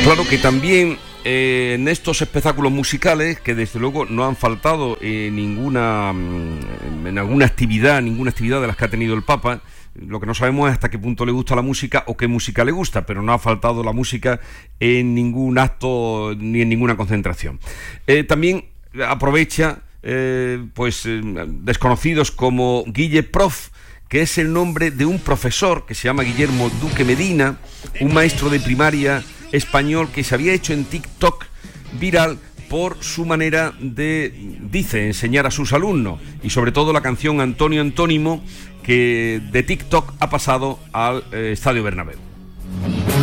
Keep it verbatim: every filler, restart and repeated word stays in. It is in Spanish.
Claro que también eh, en estos espectáculos musicales, que desde luego no han faltado en ninguna, en alguna actividad, ninguna actividad de las que ha tenido el Papa. Lo que no sabemos es hasta qué punto le gusta la música o qué música le gusta, pero no ha faltado la música en ningún acto ni en ninguna concentración. Eh, también aprovecha eh, pues eh, desconocidos como Guille Prof, que es el nombre de un profesor que se llama Guillermo Duque Medina, un maestro de primaria español que se había hecho en TikTok viral por su manera de, dice, enseñar a sus alumnos, y sobre todo la canción Antonio Antónimo, que de TikTok ha pasado al eh, Estadio Bernabéu.